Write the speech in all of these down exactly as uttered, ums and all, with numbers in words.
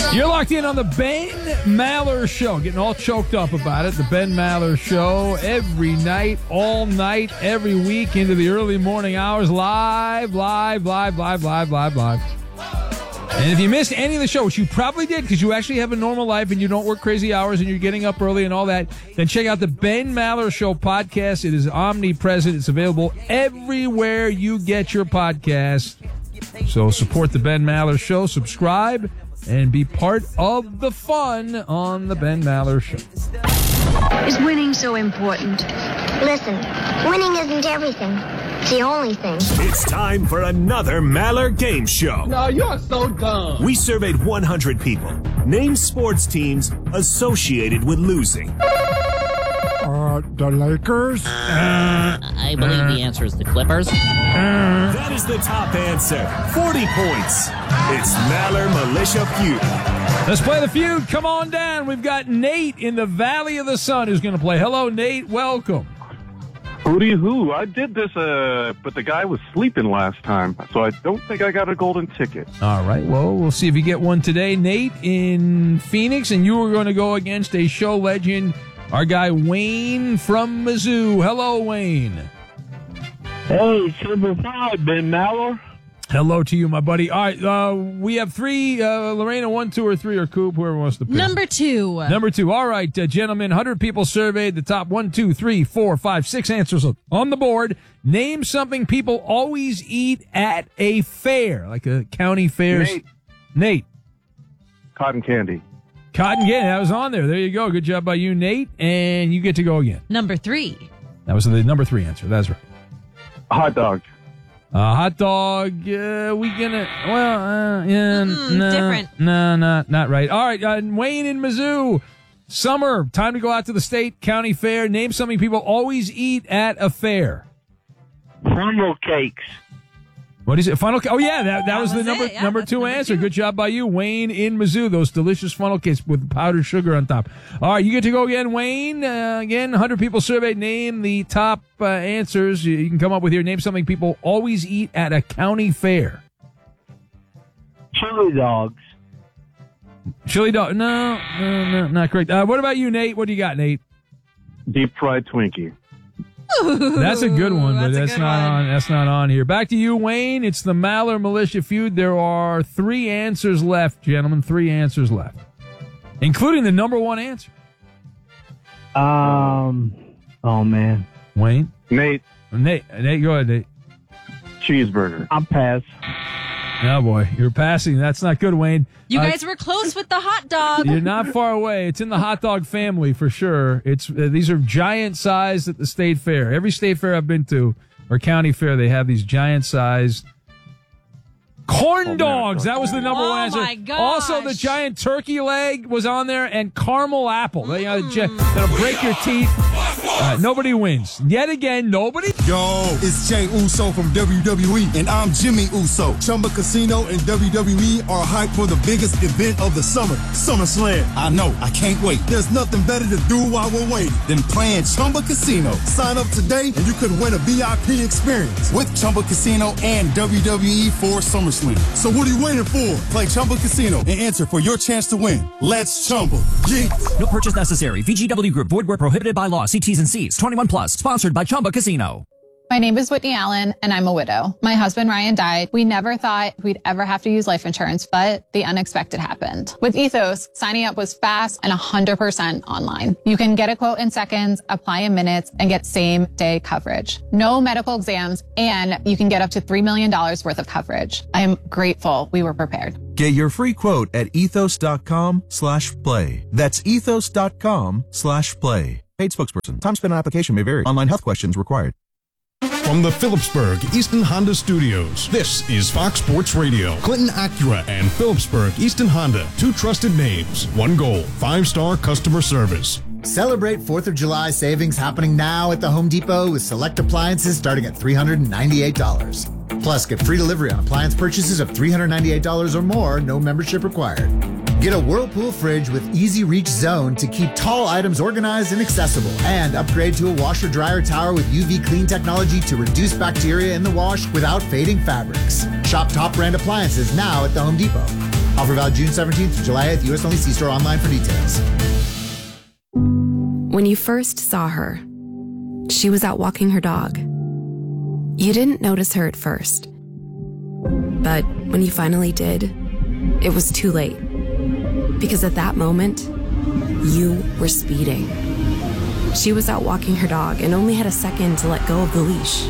You're locked in on the Ben Maller Show. Getting all choked up about it. The Ben Maller Show every night, all night, every week into the early morning hours. Live, live, live, live, live, live, live. And if you missed any of the show, which you probably did because you actually have a normal life and you don't work crazy hours and you're getting up early and all that, then check out the Ben Maller Show podcast. It is omnipresent. It's available everywhere you get your podcast. So support the Ben Maller Show. Subscribe and be part of the fun on the Ben Maller Show. Is winning so important? Listen, winning isn't everything. It's the only thing. It's time for another Maller Game Show. No, you're so dumb. We surveyed one hundred people. Name sports teams associated with losing. Uh, the Lakers? Uh, I believe the answer is the Clippers. Uh, that is the top answer. forty points. It's Maller Militia Feud. Let's play the feud. Come on down. We've got Nate in the Valley of the Sun who's going to play. Hello, Nate. Welcome. Hooty hoo. I did this, uh, but the guy was sleeping last time, so I don't think I got a golden ticket. All right. Well, we'll see if you get one today. Nate in Phoenix, and you are going to go against a show legend, our guy Wayne from Mizzou. Hello, Wayne. Hey, Silver Five, Ben Maller. Hello to you, my buddy. All right, uh, we have three, uh, Lorena, one, two, or three, or Coop, whoever wants to pick. Number two. Number two. All right, uh, gentlemen, one hundred people surveyed. The top one, two, three, four, five, six answers on the board. Name something people always eat at a fair, like a county fair. Nate. Nate. Cotton candy. Cotton candy. That was on there. There you go. Good job by you, Nate. And you get to go again. Number three. That was the number three answer. That's right. Hot dog. Uh, hot dog, uh, we gonna, well, uh, yeah, Mm-mm, no, different. no, not, not right. All right, uh, Wayne in Mizzou, summer, time to go out to the state county fair. Name something people always eat at a fair. Funnel cakes. What is it? Funnel cake? Oh, yeah, that, that, That was, was the number it. Yeah, number that's two number answer. two. Good job by you, Wayne in Mizzou. Those delicious funnel cakes with powdered sugar on top. All right, you get to go again, Wayne. Uh, again, one hundred people surveyed. Name the top uh, answers you, you can come up with here. Name something people always eat at a county fair. Chili dogs. Chili dog? No, no, no, not correct. Uh, what about you, Nate? What do you got, Nate? Deep fried Twinkie. That's a good one, but That's a that's good not one. on. That's not on here. Back to you, Wayne. It's the Maller Militia Feud. There are three answers left, gentlemen. Three answers left, including the number one answer. Um. Oh man. Wayne, Nate. Nate, Nate, go ahead, Nate. Cheeseburger. I'll pass. Oh boy, you're passing. That's not good, Wayne. You Uh, guys were close with the hot dog. You're not far away. It's in the hot dog family for sure. It's uh, these are giant sized at the state fair. Every state fair I've been to or county fair, they have these giant sized corn Oh, dogs. man. That was the number Oh, one answer. my gosh. Also, the giant turkey leg was on there and caramel apple. They, uh, Mm. j- that'll break your teeth. Uh, nobody wins. Yet again, nobody. Yo, it's Jay Uso from W W E, and I'm Jimmy Uso. Chumba Casino and W W E are hyped for the biggest event of the summer, SummerSlam. I know, I can't wait. There's nothing better to do while we're waiting than playing Chumba Casino. Sign up today and you could win a V I P experience with Chumba Casino and W W E for SummerSlam. So what are you waiting for? Play Chumba Casino and enter for your chance to win. Let's Chumba. Yeah. No purchase necessary. V G W Group. Void where prohibited by law. See T's and C's. twenty-one plus. Sponsored by Chumba Casino. My name is Whitney Allen, and I'm a widow. My husband, Ryan, died. We never thought we'd ever have to use life insurance, but the unexpected happened. With Ethos, signing up was fast and one hundred percent online. You can get a quote in seconds, apply in minutes, and get same-day coverage. No medical exams, and you can get up to three million dollars worth of coverage. I am grateful we were prepared. Get your free quote at ethos.com slash play. That's ethos.com slash play. Paid spokesperson. Time spent on application may vary. Online health questions required. From the Phillipsburg Easton Honda Studios, this is Fox Sports Radio. Clinton Acura and Phillipsburg Easton Honda, two trusted names, one goal, five-star customer service. Celebrate fourth of July savings happening now at the Home Depot with select appliances starting at three hundred ninety-eight dollars. Plus, get free delivery on appliance purchases of three hundred ninety-eight dollars or more, no membership required. Get a Whirlpool fridge with easy reach zone to keep tall items organized and accessible. And upgrade to a washer dryer tower with U V clean technology to reduce bacteria in the wash without fading fabrics. Shop top brand appliances now at the Home Depot. Offer valid June seventeenth to July eighth. U S only. See store online for details. When you first saw her, she was out walking her dog. You didn't notice her at first. But when you finally did, it was too late. Because at that moment, you were speeding. She was out walking her dog and only had a second to let go of the leash.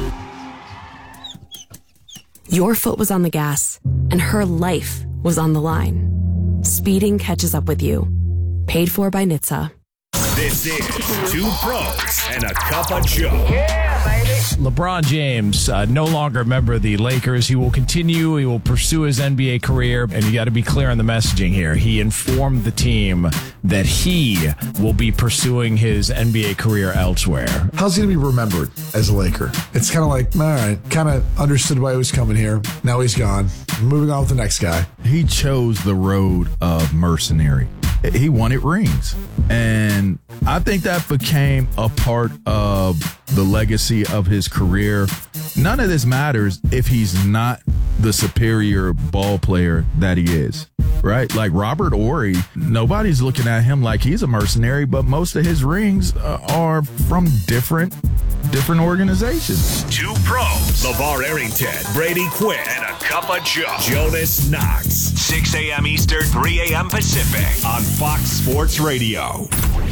Your foot was on the gas, and her life was on the line. Speeding catches up with you. Paid for by N H T S A. This is Two Pros and a Cup of Joe. Yeah, baby. LeBron James, uh, no longer a member of the Lakers. He will continue. He will pursue his N B A career. And you got to be clear on the messaging here. He informed the team that he will be pursuing his N B A career elsewhere. How's he going to be remembered as a Laker? It's kind of like, all right, kind of understood why he was coming here. Now he's gone. Moving on with the next guy. He chose the road of mercenary. He wanted rings. And I think that became a part of the legacy of his career. None of this matters if he's not the superior ball player that he is, right? Like Robert Horry, nobody's looking at him like he's a mercenary, but most of his rings uh, are from different different organizations. Two Pros, LeVar Arrington, Brady Quinn, and a Cup of Joe, Jonas Knox. six a.m. Eastern, three a.m. Pacific on Fox Sports Radio.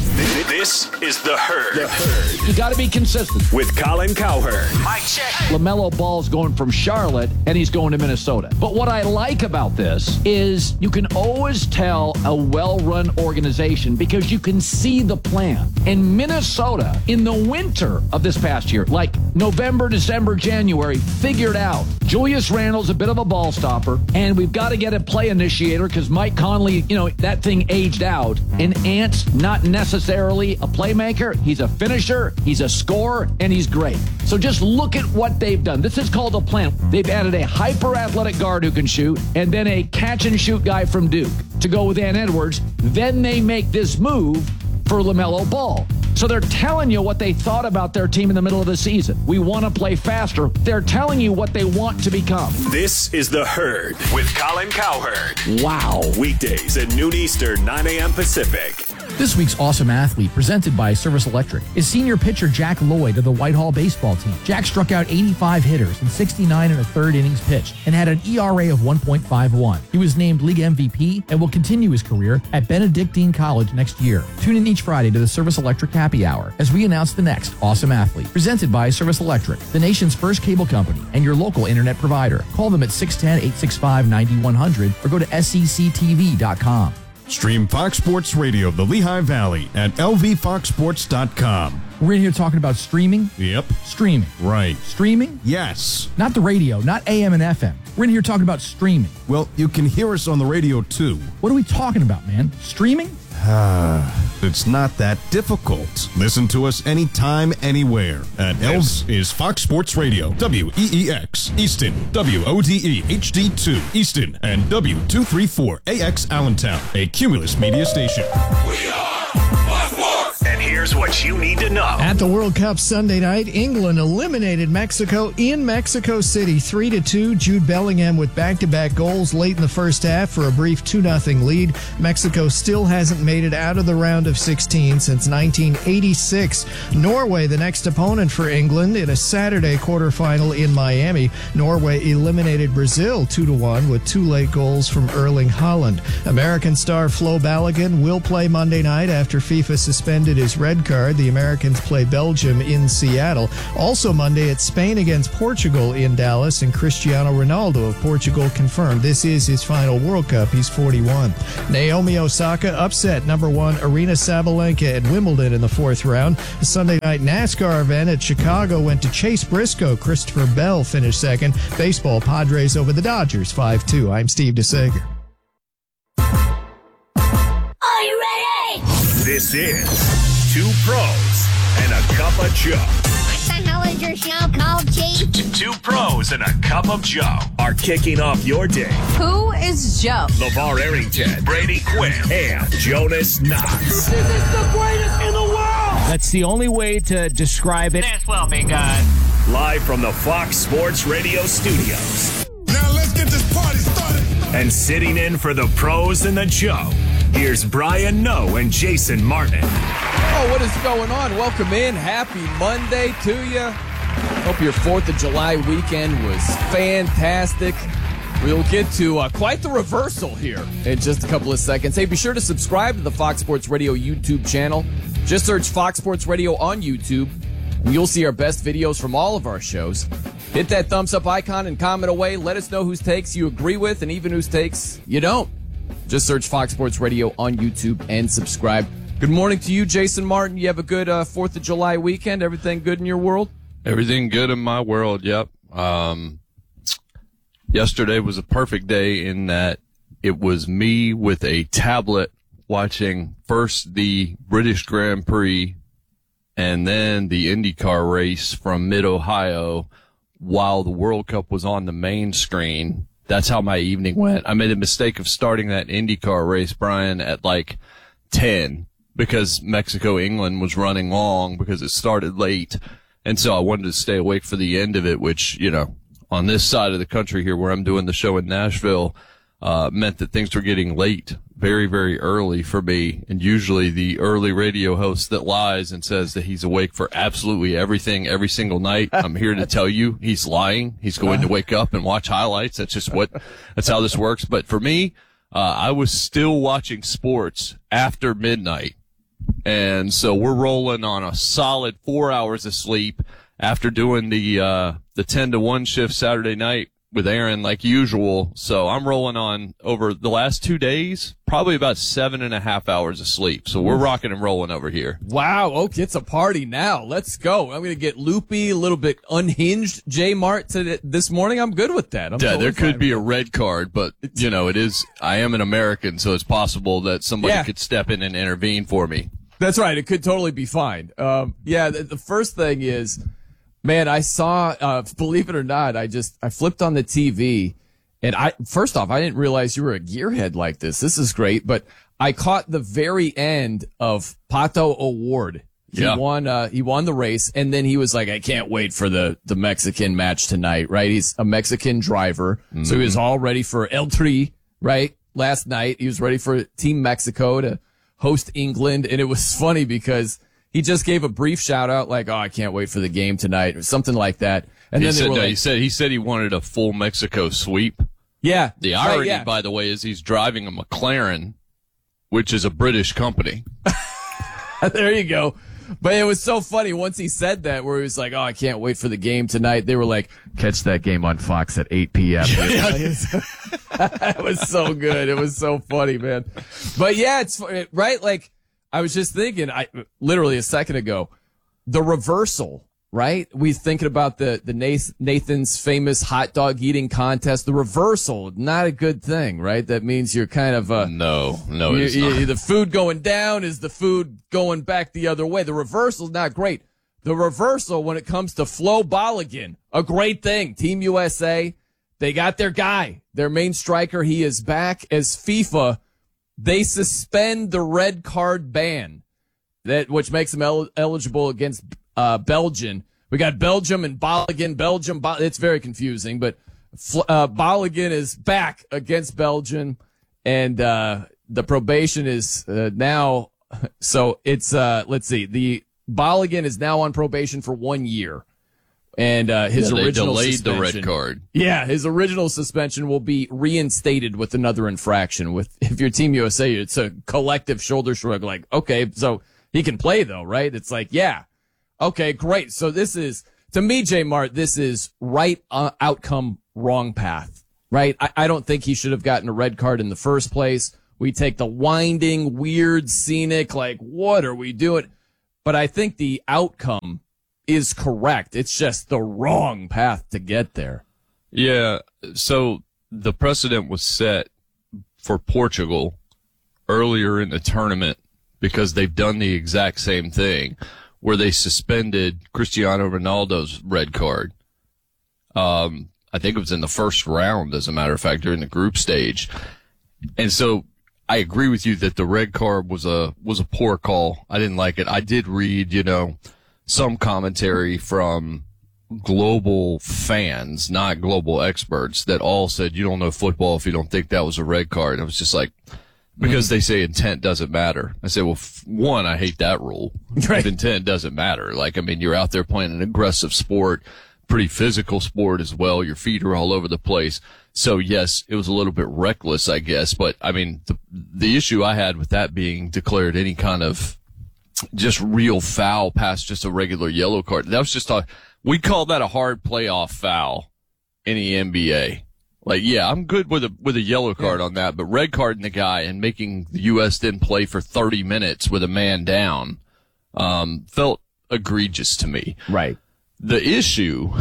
This is The Herd. The Herd. You got to be consistent. With Colin Cowherd. Mike check. LaMelo Ball's going from Charlotte, and he's going to Minnesota. But what I like about this is you can always tell a well-run organization because you can see the plan. In Minnesota, in the winter of this past year, like November, December, January, figured out Julius Randle's a bit of a ball stopper, and we've got to get a play initiator because Mike Conley, you know, that thing aged out. And Ant's not necessarily a playmaker. He's a finisher, he's a scorer, and he's great. So just look at what they've done. This is called a plan. They've added a hyper-athletic guard who can shoot, and then a catch-and-shoot guy from Duke to go with Ant Edwards. Then they make this move for LaMelo Ball. So they're telling you what they thought about their team in the middle of the season. We want to play faster. They're telling you what they want to become. This is The Herd with Colin Cowherd. Wow. Weekdays at noon Eastern, nine a.m. Pacific. This week's Awesome Athlete, presented by Service Electric, is senior pitcher Jack Lloyd of the Whitehall baseball team. Jack struck out eighty-five hitters in sixty-nine and a third innings pitched and had an E R A of one point five one. He was named league M V P and will continue his career at Benedictine College next year. Tune in each Friday to the Service Electric Happy Hour as we announce the next Awesome Athlete, presented by Service Electric, the nation's first cable company and your local internet provider. Call them at six one zero, eight six five, nine one zero zero or go to S E C T V dot com. Stream Fox Sports Radio of the Lehigh Valley at L V fox sports dot com. We're in here talking about streaming. Yep. Streaming. Right. Streaming? Yes. Not the radio, not A M and F M. We're in here talking about streaming. Well, you can hear us on the radio too. What are we talking about, man? Streaming? It's not that difficult. Listen to us anytime, anywhere. At This is Fox Sports Radio, W E E X, Easton, W O D E H D two, Easton, and W two thirty-four A X Allentown, a Cumulus media station. We are Fox Sports. And here's what you need to know. At the World Cup Sunday night, England eliminated Mexico in Mexico City three to two. Jude Bellingham with back-to-back goals late in the first half for a brief two nothing lead. Mexico still hasn't made it out of the round of sixteen since nineteen eighty-six. Norway, the next opponent for England in a Saturday quarterfinal in Miami. Norway eliminated Brazil two to one with two late goals from Erling Haaland. American star Flo Balogun will play Monday night after FIFA suspended his red card. The Americans play Belgium in Seattle. Also Monday, it's Spain against Portugal in Dallas, and Cristiano Ronaldo of Portugal confirmed this is his final World Cup. He's forty-one. Naomi Osaka upset number one Aryna Sabalenka at Wimbledon in the fourth round. The Sunday night NASCAR event at Chicago went to Chase Briscoe. Christopher Bell finished second. Baseball, Padres over the Dodgers five two. I'm Steve DeSager. Are you ready? This is Two Pros and a Cup of Joe. What the hell is your show called, Chief? Two Pros and a Cup of Joe are kicking off your day. Who is Joe? LeVar Arrington, Brady Quinn, and Jonas Knox. This is the greatest in the world. That's the only way to describe it. This will be good. Live from the Fox Sports Radio studios. Now let's get this party started. And sitting in for the pros and the Joe, here's Brian Noe and Jason Martin. Oh, what is going on? Welcome in. Happy Monday to you. Hope your fourth of July weekend was fantastic. We'll get to uh, quite the reversal here in just a couple of seconds. Hey, be sure to subscribe to the Fox Sports Radio YouTube channel. Just search Fox Sports Radio on YouTube, and you'll see our best videos from all of our shows. Hit that thumbs up icon and comment away. Let us know whose takes you agree with and even whose takes you don't. Just search Fox Sports Radio on YouTube and subscribe. Good morning to you, Jason Martin. You have a good uh, fourth of July weekend? Everything good in your world? Everything good in my world, yep. Um, yesterday was a perfect day in that it was me with a tablet watching first the British Grand Prix and then the IndyCar race from Mid-Ohio while the World Cup was on the main screen. That's how my evening went. I made the mistake of starting that IndyCar race, Brian, at like ten because Mexico, England was running long because it started late. And so I wanted to stay awake for the end of it, which, you know, on this side of the country here where I'm doing the show in Nashville, uh, meant that things were getting late very, very early for me. And usually the early radio host that lies and says that he's awake for absolutely everything every single night, I'm here to tell you he's lying. He's going to wake up and watch highlights. That's just what, that's how this works. But for me, uh, I was still watching sports after midnight. And so we're rolling on a solid four hours of sleep after doing the, uh, the ten to one shift Saturday night with Aaron like usual. So I'm rolling on over the last two days, probably about seven and a half hours of sleep. So we're rocking and rolling over here. Wow. Okay. It's a party now. Let's go. I'm going to get loopy, a little bit unhinged. J Mart today, this morning. I'm good with that. I'm yeah, totally there could fine. be a red card, but you know, it is, I am an American, so it's possible that somebody Yeah. could step in and intervene for me. That's right. It could totally be fine. Um, yeah. The, the first thing is, man, I saw, uh, believe it or not, I just, I flipped on the T V and I, first off, I didn't realize you were a gearhead like this. This is great. But I caught the very end of Pato O'Ward. He Yeah. won, uh, he won the race. And then he was like, I can't wait for the, the Mexican match tonight, right? He's a Mexican driver. Mm-hmm. So he was all ready for El Tri, right? Last night, he was ready for Team Mexico to host England. And it was funny because he just gave a brief shout out like, oh, I can't wait for the game tonight or something like that. And he then said, they were no, like, he said, he said he wanted a full Mexico sweep. yeah. The right, irony, yeah. by the way, is he's driving a McLaren, which is a British company. There you go. But it was so funny once he said that, where he was like, oh, I can't wait for the game tonight. They were like, catch that game on Fox at eight p.m. It was so good. It was so funny, man. But yeah, it's right. Like I was just thinking, I literally a second ago, the reversal, right? We thinking about the, the Nathan's famous hot dog eating contest, the reversal, not a good thing, right? That means you're kind of, uh, no, no, you, it's you, not. the food going down is the food going back the other way. The reversal is not great. The reversal when it comes to Flo Balogun, a great thing. Team U S A, they got their guy, their main striker. He is back as FIFA. They suspend the red card ban that, which makes them el- eligible against, uh, Belgium. We got Belgium and Balogun. Belgium, Bo- it's very confusing, but, uh, Balogun is back against Belgium and, uh, the probation is, uh, now, so it's, uh, let's see, the Balogun is now on probation for one year. And uh, his yeah, they original delayed suspension, the red card. Yeah, his original suspension will be reinstated with another infraction. With if you're Team U S A, it's a collective shoulder shrug. Like, okay, so he can play though, right? It's like, yeah, okay, great. So this is to me, J Mart. This is right uh, outcome, wrong path, right? I, I don't think he should have gotten a red card in the first place. We take the winding, weird, scenic, like, what are we doing? But I think the outcome is correct. It's just the wrong path to get there. Yeah. So the precedent was set for Portugal earlier in the tournament because they've done the exact same thing where they suspended Cristiano Ronaldo's red card. Um, I think it was in the first round, as a matter of fact, during the group stage. And so I agree with you that the red card was a, was a poor call. I didn't like it. I did read, you know, some commentary from global fans, not global experts, that all said, you don't know football if you don't think that was a red card. And I was just like, because mm. they say intent doesn't matter. I say, well, f- one, I hate that rule. Right. If intent doesn't matter. Like, I mean, you're out there playing an aggressive sport, pretty physical sport as well. Your feet are all over the place. So yes, it was a little bit reckless, I guess. But I mean, the, the issue I had with that being declared any kind of just real foul past just a regular yellow card, that was just a, we call that a hard playoff foul in the N B A. Like, yeah, I'm good with a, with a yellow card on that, but red carding the guy and making the U S then play for thirty minutes with a man down, um, felt egregious to me. Right. The issue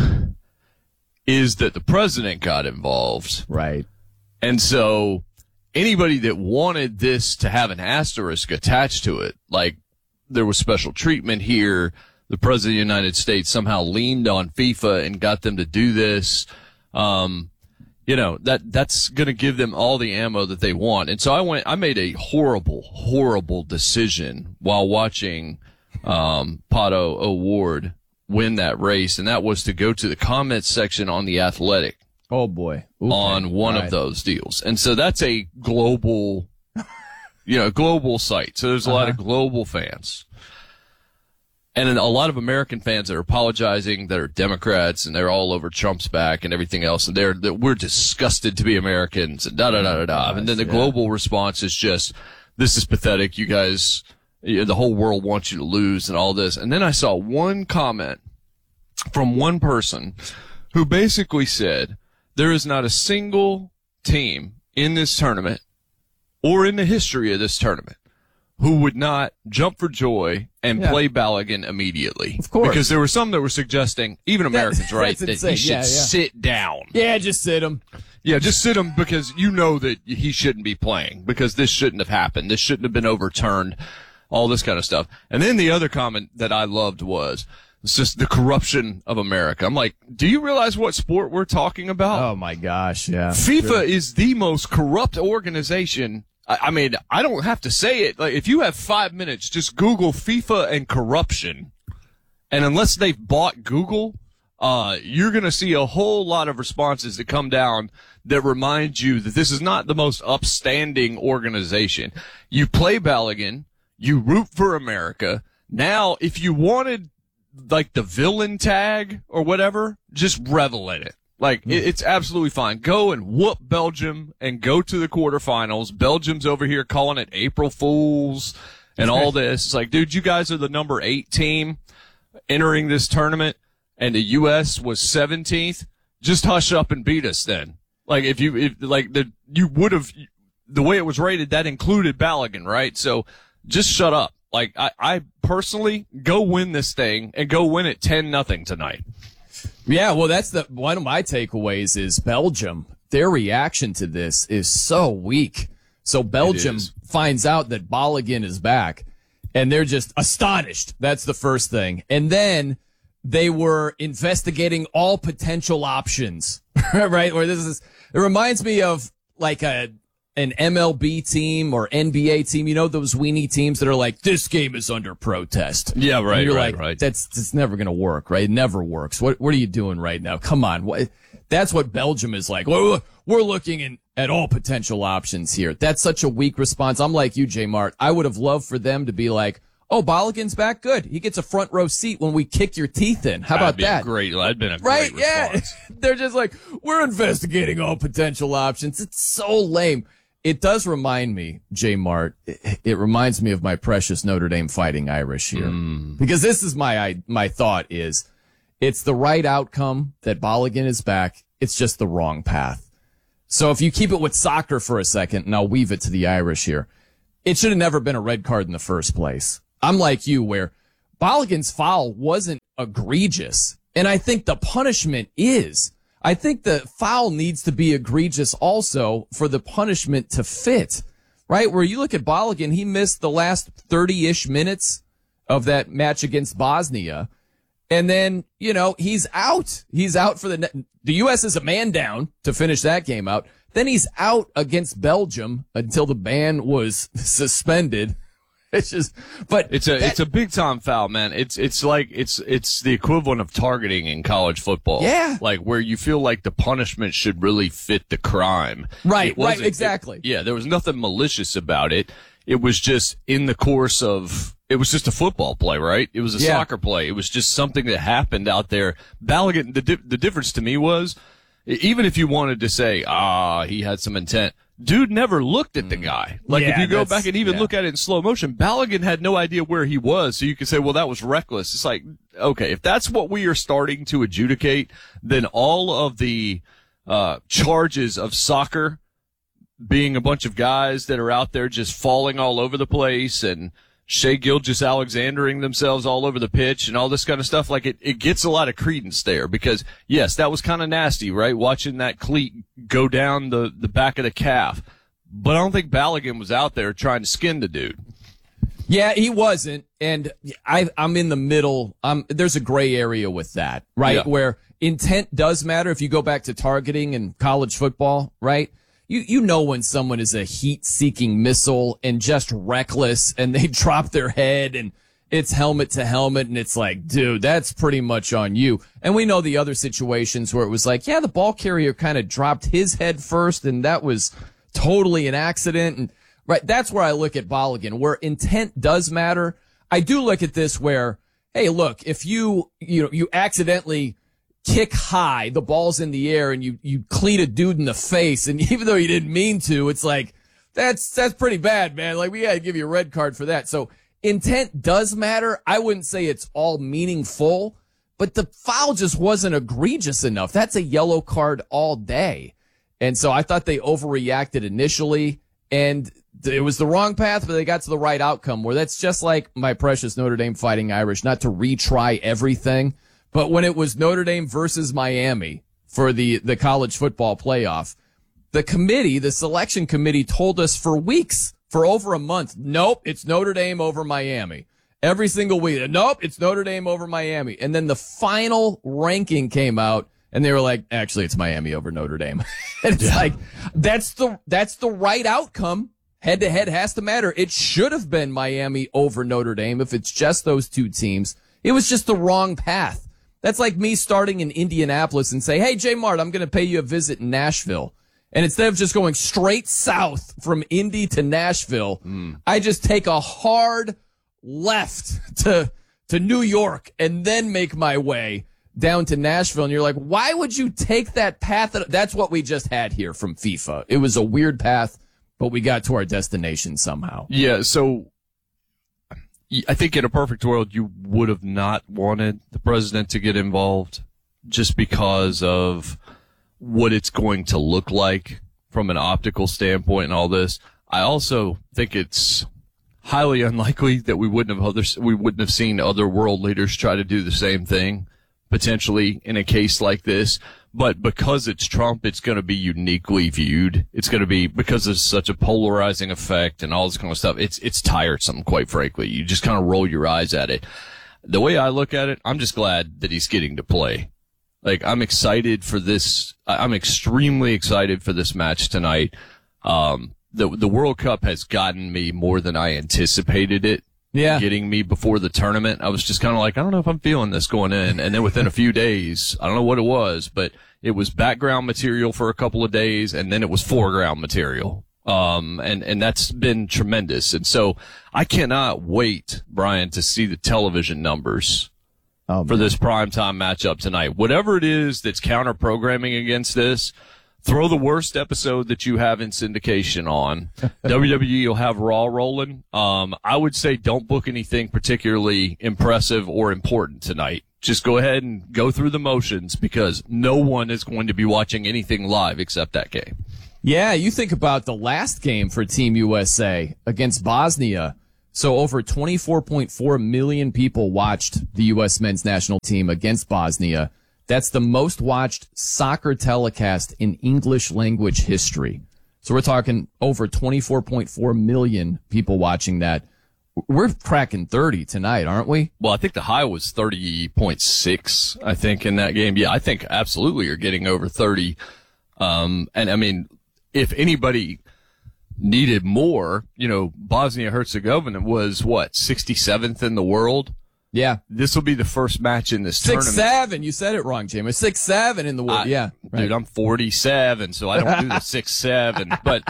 is that the president got involved. Right. And so anybody that wanted this to have an asterisk attached to it, like there was special treatment here, the president of the United States somehow leaned on FIFA and got them to do this, um, you know, that, that's going to give them all the ammo that they want. And so I went, I made a horrible, horrible decision while watching, um, Pato O'Ward win that race. And that was to go to the comments section on The Athletic. Oh boy. Okay. On one right. of those deals. And so that's a global, you know, global site. So there's a uh-huh. lot of global fans. And a lot of American fans that are apologizing, that are Democrats, and they're all over Trump's back and everything else. And they're, that we're disgusted to be Americans and da da da da da. And then the yeah. global response is just, this is pathetic. You guys, you know, the whole world wants you to lose and all this. And then I saw one comment from one person who basically said, there is not a single team in this tournament or in the history of this tournament who would not jump for joy and yeah. play Balogun immediately. Of course. Because there were some that were suggesting, even Americans, right, that insane. he should yeah, yeah. sit down. Yeah, just sit him. Yeah, just sit him because you know that he shouldn't be playing because this shouldn't have happened. This shouldn't have been overturned, all this kind of stuff. And then the other comment that I loved was, it's just the corruption of America. I'm like, do you realize what sport we're talking about? Oh, my gosh, yeah. FIFA sure. is the most corrupt organization. I, I mean, I don't have to say it. Like, if you have five minutes, just Google FIFA and corruption. And unless they've bought Google, uh, you're going to see a whole lot of responses that come down that remind you that this is not the most upstanding organization. You play Balogun, you root for America. Now, if you wanted like the villain tag or whatever, just revel in it. Like, mm. it, it's absolutely fine. Go and whoop Belgium and go to the quarterfinals. Belgium's over here calling it April Fools and all this. It's like, dude, you guys are the number eight team entering this tournament and the U S was seventeenth. Just hush up and beat us then. Like, if you, if, like, the, you would have, the way it was rated, that included Balogun, right? So just shut up. Like, I, I personally go win this thing and go win it ten nothing tonight. Yeah, well, that's the one of my takeaways is Belgium. Their reaction to this is so weak. So Belgium finds out that Balogun is back, and they're just astonished. That's the first thing. And then they were investigating all potential options, right? Where this is, it reminds me of like a an M L B team or N B A team, you know, those weenie teams that are like, this game is under protest. Yeah, right, and you're right, like, right. That's, that's never going to work, right? It never works. What, what are you doing right now? Come on. What, that's what Belgium is like. Well, we're looking in, at all potential options here. That's such a weak response. I'm like you, J Mart. I would have loved for them to be like, oh, Balogun's back. Good. He gets a front row seat when we kick your teeth in. How about that'd be that? Great. That'd been a right? great response. Yeah. They're just like, we're investigating all potential options. It's so lame. It does remind me, J Mart, it, it reminds me of my precious Notre Dame Fighting Irish here. Mm. Because this is my, my thought is, it's the right outcome that Balogun is back. It's just the wrong path. So if you keep it with soccer for a second, and I'll weave it to the Irish here, it should have never been a red card in the first place. I'm like you, where Balogun's foul wasn't egregious, and I think the punishment is. I think the foul needs to be egregious also for the punishment to fit, right? Where you look at Balogun, he missed the last thirty-ish minutes of that match against Bosnia. And then, you know, he's out. He's out for the, the U S is a man down to finish that game out. Then he's out against Belgium until the ban was suspended. It's just, but it's a that, it's a big time foul, man. It's it's like it's it's the equivalent of targeting in college football. Yeah, like where you feel like the punishment should really fit the crime. Right, It right, wasn't- exactly. it- yeah, there was nothing malicious about it. It was just in the course of. It was just a football play, right? It was a Yeah. soccer play. It was just something that happened out there. Balogun. The di- the difference to me was, even if you wanted to say, ah, he had some intent. Dude never looked at the guy. Like, if Yeah, you go that's- back and even yeah. look at it in slow motion, Balogun had no idea where he was, so you could say, well, that was reckless. It's like, okay, if that's what we are starting to adjudicate, then all of the uh charges of soccer being a bunch of guys that are out there just falling all over the place and Shea Gilgeous-Alexandering themselves all over the pitch and all this kind of stuff, like it, it gets a lot of credence there because, yes, that was kind of nasty, right? Watching that cleat go down the, the back of the calf. But I don't think Balogun was out there trying to skin the dude. Yeah, he wasn't, and I, I'm in the middle. Um, there's a gray area with that, right? Yeah. Where intent does matter. If you go back to targeting in college football, right? You you know when someone is a heat-seeking missile and just reckless, and they drop their head and it's helmet to helmet, and it's like, dude, that's pretty much on you. And we know the other situations where it was like, yeah, the ball carrier kind of dropped his head first, and that was totally an accident. And right, that's where I look at Balogun, where intent does matter. I do look at this where, hey, look, if you you know you accidentally kick high, the ball's in the air, and you you cleat a dude in the face, and even though you didn't mean to, it's like that's that's pretty bad, man. Like, we gotta give you a red card for that. So intent does matter. I wouldn't say it's all meaningful, but the foul just wasn't egregious enough. That's a yellow card all day. And so I thought they overreacted initially, and it was the wrong path, but they got to the right outcome, where that's just like my precious Notre Dame Fighting Irish, not to retry everything. But when it was Notre Dame versus Miami for the, the college football playoff, the committee, the selection committee, told us for weeks, for over a month, nope, it's Notre Dame over Miami. Every single week, nope, it's Notre Dame over Miami. And then the final ranking came out, and they were like, actually, it's Miami over Notre Dame. And it's yeah. like, that's the that's the right outcome. Head to head has to matter. It should have been Miami over Notre Dame if it's just those two teams. It was just the wrong path. That's like me starting in Indianapolis and say, hey, J Mart, I'm going to pay you a visit in Nashville. And instead of just going straight south from Indy to Nashville, mm. I just take a hard left to to New York and then make my way down to Nashville. And you're like, why would you take that path? That's what we just had here from FIFA. It was a weird path, but we got to our destination somehow. Yeah, so I think in a perfect world, you would have not wanted the president to get involved just because of what it's going to look like from an optical standpoint and all this. I also think it's highly unlikely that we wouldn't have others, we wouldn't have seen other world leaders try to do the same thing potentially in a case like this. But because it's Trump, it's going to be uniquely viewed. It's going to be, because there's such a polarizing effect and all this kind of stuff, it's it's tiresome, quite frankly. You just kind of roll your eyes at it. The way I look at it, I'm just glad that he's getting to play. Like, I'm excited for this. I'm extremely excited for this match tonight. Um, the the World Cup has gotten me more than I anticipated it. Yeah. Getting me before the tournament. I was just kind of like, I don't know if I'm feeling this going in. And then within a few days, I don't know what it was, but it was background material for a couple of days, and then it was foreground material. Um, and, and that's been tremendous. And so I cannot wait, Brian, to see the television numbers oh, for this primetime matchup tonight. Whatever it is that's counter programming against this, throw the worst episode that you have in syndication on. W W E will have Raw rolling. Um, I would say don't book anything particularly impressive or important tonight. Just go ahead and go through the motions, because no one is going to be watching anything live except that game. Yeah, you think about the last game for Team U S A against Bosnia. So over twenty-four point four million people watched the U S men's national team against Bosnia. That's the most watched soccer telecast in English language history. So we're talking over twenty-four point four million people watching that. We're cracking thirty tonight, aren't we? Well, I think the high was thirty point six, I think, in that game. Yeah, I think absolutely you're getting over thirty. Um, and I mean, if anybody, needed more. You know, Bosnia-Herzegovina was, what, sixty-seventh in the world? Yeah. This will be the first match in this Six tournament. seven. You said it wrong, James. Six seven in the world. I- yeah. Right. Dude, I'm forty-seven, so I don't do the six seven. But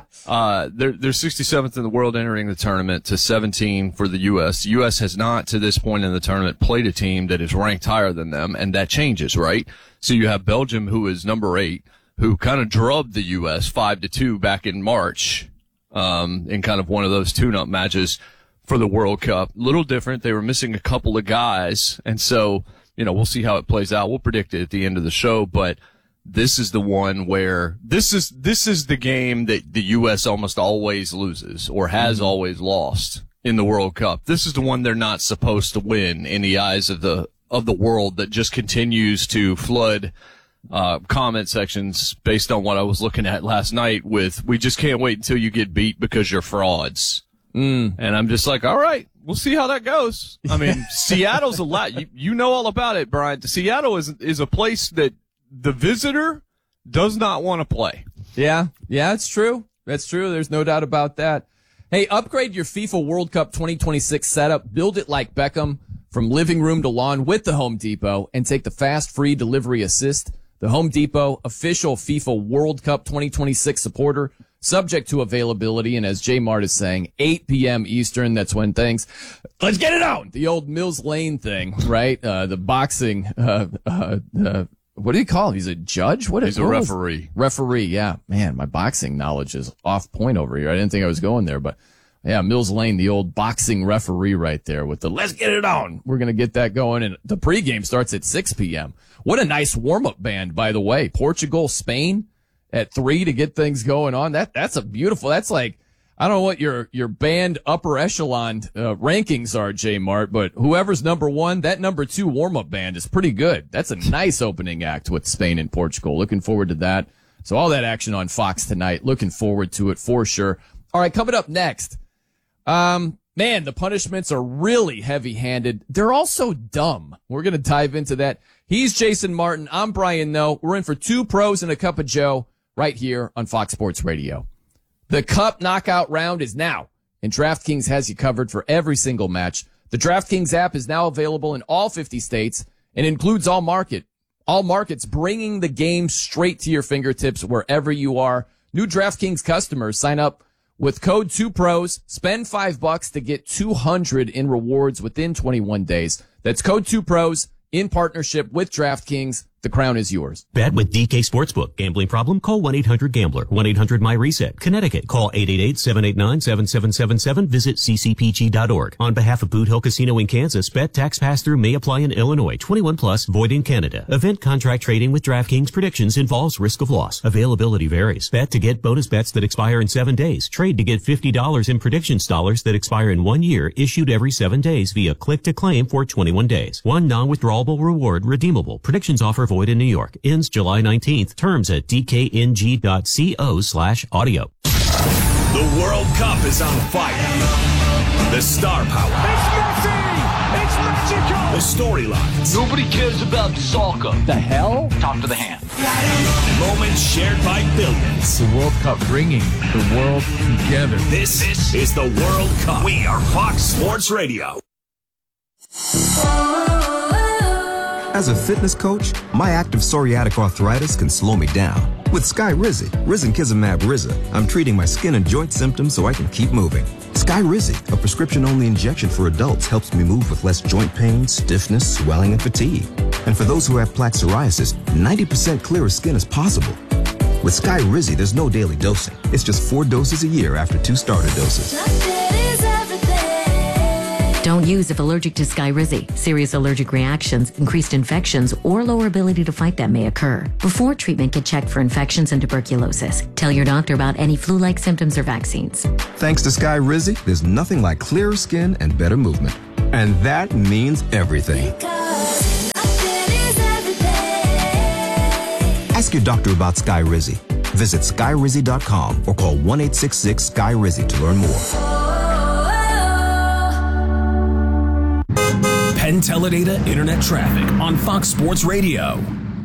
uh, they're, they're sixty-seventh in the world entering the tournament to seventeen for the U S. The U S has not, to this point in the tournament, played a team that is ranked higher than them, and that changes, right? So you have Belgium, who is number eight, who kind of drubbed the U S five to two back in March um, in kind of one of those tune-up matches for the World Cup. A little different. They were missing a couple of guys, and so, you know, we'll see how it plays out. We'll predict it at the end of the show, but this is the one where this is this is the game that the U S almost always loses or has mm-hmm. always lost in the World Cup. This is the one they're not supposed to win in the eyes of the of the world that just continues to flood uh comment sections based on what I was looking at last night with, we just can't wait until you get beat because you're frauds. Mm. And I'm just like, all right, we'll see how that goes. I mean, Seattle's a lot. You, you know all about it, Brian. Seattle is is a place that the visitor does not want to play. Yeah, yeah, it's true. That's true. There's no doubt about that. Hey, upgrade your FIFA World Cup twenty twenty-six setup. Build it like Beckham from living room to lawn with the Home Depot and take the fast, free delivery assist. The Home Depot, official FIFA World Cup twenty twenty-six supporter, subject to availability. And as J Mart is saying, eight p.m. Eastern, that's when things, let's get it out. The old Mills Lane thing, right? Uh, the boxing, uh, uh, uh, what do you call him? He's a judge? What is He's a referee. Referee, yeah. Man, my boxing knowledge is off point over here. I didn't think I was going there, but yeah, Mills Lane, the old boxing referee right there with the let's get it on. We're going to get that going. And the pregame starts at six p.m. What a nice warm-up band, by the way. Portugal, Spain at three to get things going on. That That's a beautiful, that's like, I don't know what your, your band upper echelon uh, rankings are, J Mart, but whoever's number one, that number two warm-up band is pretty good. That's a nice opening act with Spain and Portugal. Looking forward to that. So all that action on Fox tonight. Looking forward to it for sure. All right, coming up next. Um, man, the punishments are really heavy-handed. They're also dumb. We're going to dive into that. He's Jason Martin. I'm Brian Noe. We're in for two pros and a cup of Joe right here on Fox Sports Radio. The Cup knockout round is now, and DraftKings has you covered for every single match. The DraftKings app is now available in all fifty states and includes all market, all markets, bringing the game straight to your fingertips wherever you are. New DraftKings customers sign up with code two pros, spend five bucks to get two hundred in rewards within twenty-one days. That's code two pros in partnership with DraftKings. The crown is yours. Bet with D K Sportsbook. Gambling problem? Call one eight hundred gambler. one eight hundred my reset. Connecticut. Call eight eight eight, seven eight nine, seven seven seven seven. Visit c c p g dot org. On behalf of Boot Hill Casino in Kansas, bet tax pass-through may apply in Illinois. twenty-one plus, void in Canada. Event contract trading with DraftKings predictions involves risk of loss. Availability varies. Bet to get bonus bets that expire in seven days. Trade to get fifty dollars in predictions dollars that expire in one year, issued every seven days via click to claim for twenty-one days. One non-withdrawable reward redeemable. Predictions offer void in New York. Ends July nineteenth. Terms at d k n g dot co slash audio. The World Cup is on fire. The star power. It's Messi! It's magical! The storylines. Nobody cares about soccer. The hell? Talk to the hand. Moments shared by billions. The World Cup bringing the world together. This, this is the World Cup. We are Fox Sports Radio. As a fitness coach, my active psoriatic arthritis can slow me down. With Skyrizi, Risankizumab Riza, I'm treating my skin and joint symptoms so I can keep moving. Skyrizi, a prescription-only injection for adults, helps me move with less joint pain, stiffness, swelling, and fatigue. And for those who have plaque psoriasis, ninety percent clearer skin is possible. With Skyrizi, there's no daily dosing. It's just four doses a year after two starter doses. Don't use if allergic to Skyrizi. Serious allergic reactions, increased infections, or lower ability to fight them may occur. Before treatment, get checked for infections and tuberculosis. Tell your doctor about any flu-like symptoms or vaccines. Thanks to Skyrizi, there's nothing like clearer skin and better movement. And that means everything. Ask your doctor about Skyrizi. Visit skyrizi dot com or call one eight six six Skyrizi to learn more. Penn Teledata Internet Traffic on Fox Sports Radio.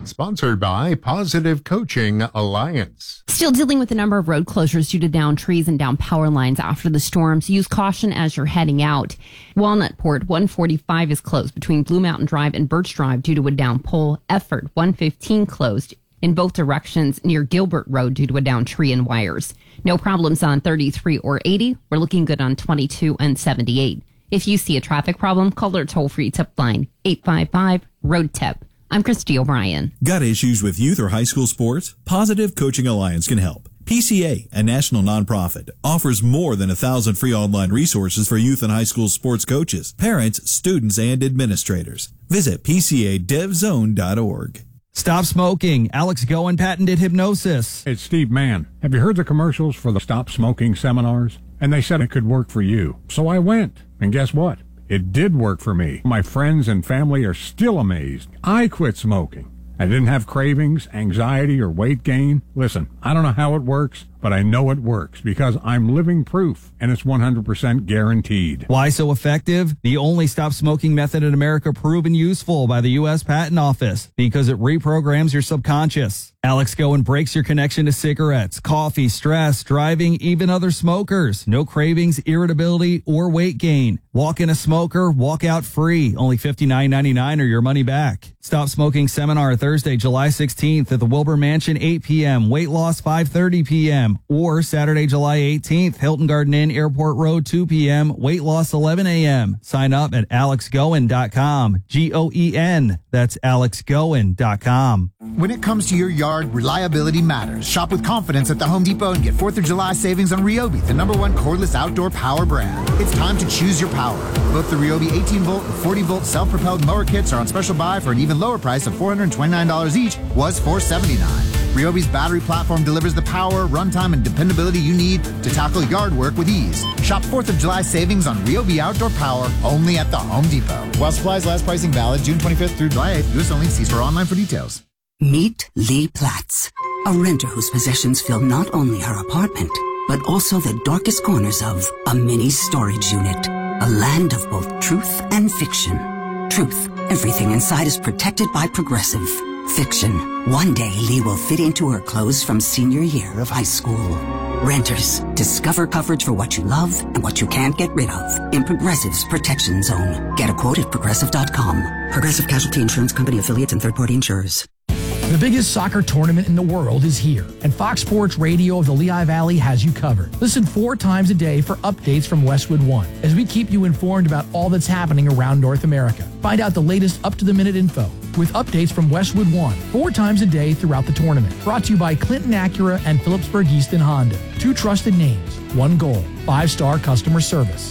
Sponsored by Positive Coaching Alliance. Still dealing with a number of road closures due to downed trees and down power lines after the storm, so use caution as you're heading out. Walnutport one forty-five is closed between Blue Mountain Drive and Birch Drive due to a down pole. Effort one fifteen closed in both directions near Gilbert Road due to a downed tree and wires. No problems on thirty-three or eighty. We're looking good on twenty-two and seventy-eight. If you see a traffic problem, call our toll-free tip line, eight five five, road tip. I'm Christy O'Brien. Got issues with youth or high school sports? Positive Coaching Alliance can help. P C A, a national nonprofit, offers more than a thousand free online resources for youth and high school sports coaches, parents, students, and administrators. Visit P C A dev zone dot org. Stop smoking. Alex Goen patented hypnosis. It's Steve Mann. Have you heard the commercials for the Stop Smoking seminars? And they said it could work for you. So I went. And guess what? It did work for me. My friends and family are still amazed. I quit smoking. I didn't have cravings, anxiety, or weight gain. Listen, I don't know how it works, but I know it works because I'm living proof, and it's one hundred percent guaranteed. Why so effective? The only stop smoking method in America proven useful by the U S Patent Office because it reprograms your subconscious. Alex Goen breaks your connection to cigarettes, coffee, stress, driving, even other smokers. No cravings, irritability, or weight gain. Walk in a smoker, walk out free. Only fifty-nine ninety-nine or your money back. Stop Smoking Seminar Thursday, July sixteenth at the Wilbur Mansion, eight p.m. Weight loss, five thirty p.m. Or Saturday, July eighteenth, Hilton Garden Inn, Airport Road, two p.m. Weight loss, eleven a.m. Sign up at alex goen dot com. G O E N. That's alex goen dot com. When it comes to your yard, reliability matters. Shop with confidence at the Home Depot and get fourth of July savings on Ryobi, the number one cordless outdoor power brand. It's time to choose your power. Both the Ryobi eighteen volt and forty volt self-propelled mower kits are on special buy for an even lower price of four hundred twenty-nine dollars each, was four hundred seventy-nine dollars. Ryobi's battery platform delivers the power, runtime, and dependability you need to tackle yard work with ease. Shop fourth of July savings on Ryobi outdoor power only at the Home Depot. While supplies last, pricing valid June twenty-fifth through July eighth. U S only. See store online for details. Meet Lee Platts, a renter whose possessions fill not only her apartment, but also the darkest corners of a mini storage unit. A land of both truth and fiction. Truth, everything inside is protected by Progressive. Fiction, one day Lee will fit into her clothes from senior year of high school. Renters, discover coverage for what you love and what you can't get rid of in Progressive's Protection Zone. Get a quote at progressive dot com. Progressive Casualty Insurance Company affiliates and third-party insurers. The biggest soccer tournament in the world is here, and Fox Sports Radio of the Lehigh Valley has you covered. Listen four times a day for updates from Westwood One, as we keep you informed about all that's happening around North America. Find out the latest up-to-the-minute info with updates from Westwood One, four times a day throughout the tournament. Brought to you by Clinton Acura and Phillipsburg Easton Honda. Two trusted names, one goal, five-star customer service.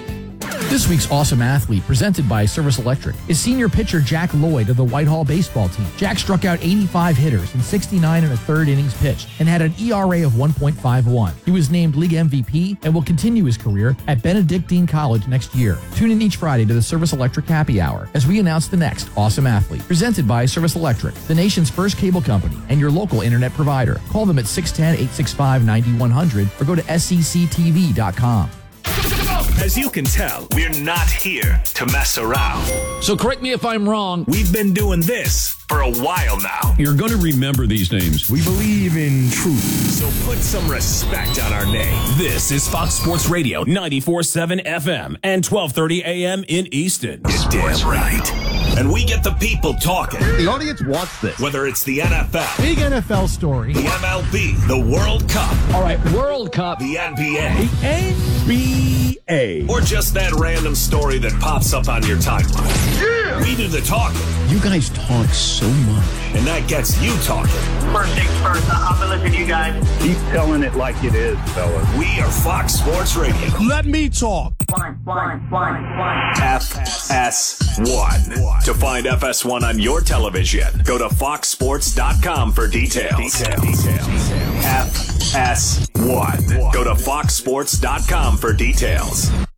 This week's Awesome Athlete, presented by Service Electric, is senior pitcher Jack Lloyd of the Whitehall baseball team. Jack struck out eighty-five hitters in sixty-nine and a third innings pitched and had an E R A of one point five one. He was named league M V P and will continue his career at Benedictine College next year. Tune in each Friday to the Service Electric Happy Hour as we announce the next Awesome Athlete, presented by Service Electric, the nation's first cable company and your local internet provider. Call them at six one zero, eight six five, nine one zero zero or go to S E C T V dot com. As you can tell, we're not here to mess around. So correct me if I'm wrong. We've been doing this for a while now. You're going to remember these names. We believe in truth. So put some respect on our name. This is Fox Sports Radio, ninety-four point seven F M and twelve thirty A M in Easton. You're damn right. And we get the people talking. The audience wants this. Whether it's the N F L. Big N F L story. The M L B. The World Cup. All right, World Cup. The N B A. The N B A. Or just that random story that pops up on your timeline. Yeah! We do the talking. You guys talk so much. And that gets you talking. First things first, I'll be listening to you guys. Keep telling it like it is, fellas. We are Fox Sports Radio. Let me talk. One, one, one, one. F S one. To find F S one on your television, go to fox sports dot com for details. Details. F S one. Go to fox sports dot com for details.